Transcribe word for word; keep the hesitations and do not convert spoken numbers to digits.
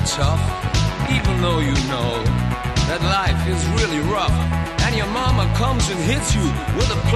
tough, even though you know that life is really rough, and your mama comes and hits you with a